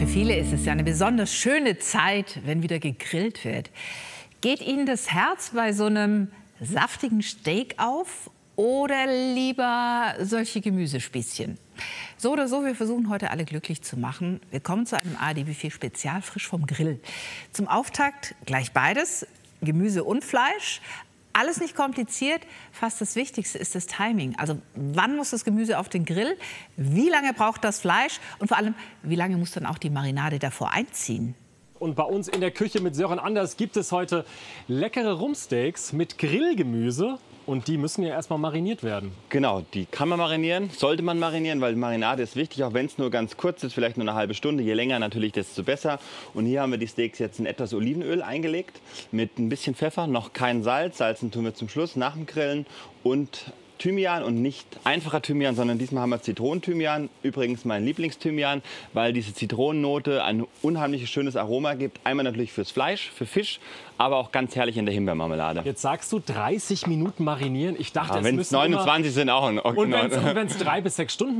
Für viele ist es ja eine besonders schöne Zeit, wenn wieder gegrillt wird. Geht Ihnen das Herz bei so einem saftigen Steak auf oder lieber solche Gemüsespießchen? So oder so, wir versuchen heute alle glücklich zu machen. Willkommen zu einem ARD-Buffet Spezial, frisch vom Grill. Zum Auftakt gleich beides, Gemüse und Fleisch. Alles nicht kompliziert, fast das Wichtigste ist das Timing. Also wann muss das Gemüse auf den Grill, wie lange braucht das Fleisch und vor allem, wie lange muss dann auch die Marinade davor einziehen? Und bei uns in der Küche mit Sören Anders gibt es heute leckere Rumpsteaks mit Grillgemüse. Und die müssen ja erstmal mariniert werden. Genau, die kann man marinieren, sollte man marinieren, weil Marinade ist wichtig, auch wenn es nur ganz kurz ist, vielleicht nur eine halbe Stunde. Je länger natürlich, desto besser. Und hier haben wir die Steaks jetzt in etwas Olivenöl eingelegt, mit ein bisschen Pfeffer, noch kein Salz. Salzen tun wir zum Schluss, nach dem Grillen. Und Thymian und nicht einfacher Thymian, sondern diesmal haben wir Zitronenthymian. Übrigens mein Lieblingsthymian, weil diese Zitronennote ein unheimlich schönes Aroma gibt. Einmal natürlich fürs Fleisch, für Fisch, aber auch ganz herrlich in der Himbeermarmelade. Jetzt sagst du 30 Minuten marinieren. Ich dachte, ja, es wenn es müssen 29 sind auch in Ordnung. Und wenn es 3 bis 6 Stunden